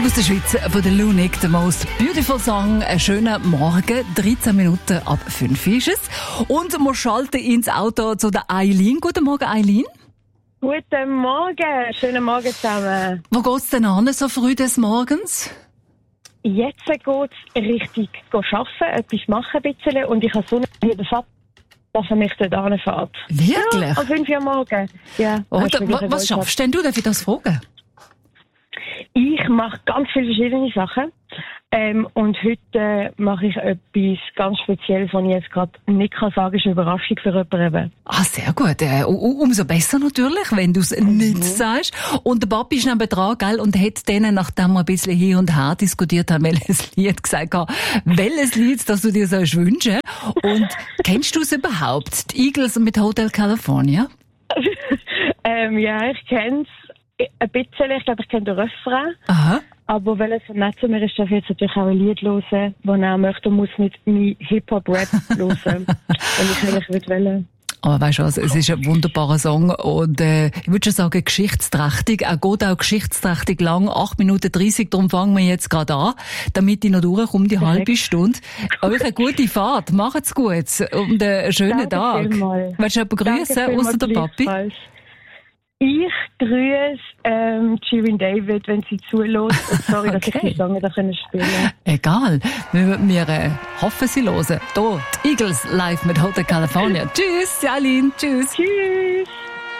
Aus der Schweiz von der Lunik, the most beautiful song. Einen schönen Morgen, 13 Minuten ab 5 ist es. Und wir schalten ins Auto zu der Eileen. Guten Morgen, Eileen. Guten Morgen, schönen Morgen zusammen. Wo geht's denn an, so früh des Morgens? Jetzt geht's richtig arbeiten, etwas machen ein bisschen. Und ich habe so einen Vater, dass er mich dort anfährt. Wirklich? Ja, um 5 Uhr morgens. Ja, Was schaffst denn du? Darf ich das fragen? Ich mache ganz viele verschiedene Sachen. Und heute mache ich etwas ganz Spezielles, was ich jetzt gerade nicht sagen kann. Ist eine Überraschung für jemanden. Ah, sehr gut. Umso besser natürlich, wenn du es nicht sagst. Und der Papi ist neben dran, gell, und hat denen, nachdem wir ein bisschen hin und her diskutiert haben, welches Lied gesagt hat, welches Lied, das du dir wünschen sollst. Und kennst du es überhaupt? Die Eagles mit Hotel California? Ja, ich kenne es ein bisschen. Ich glaube, ich kenne den Refrain. Aha. Aber weil es so nett zu mir ist, darf ich jetzt natürlich auch ein Lied hören, das er möchte und muss mit mir Hip-Hop-Rap hören. Wenn ich eigentlich will. Aber weißt du was, es ist ein wunderbarer Song und ich würde schon sagen geschichtsträchtig. Er geht auch geschichtsträchtig lang, 8 Minuten 30, darum fangen wir jetzt gerade an, damit ich noch durchkomme, die halbe Stunde. Euch eine gute Fahrt, macht's gut und einen schönen Tag. Vielmals. Willst du jemanden grüßen, außer der Papi? Ich grüße Shirin David, wenn sie zulässt. Und sorry, dass ich die Songs da spielen kann. Egal, wir hoffen, sie hören. Hier, die Eagles live mit Hotel California. Tschüss, Jalin, tschüss. Tschüss.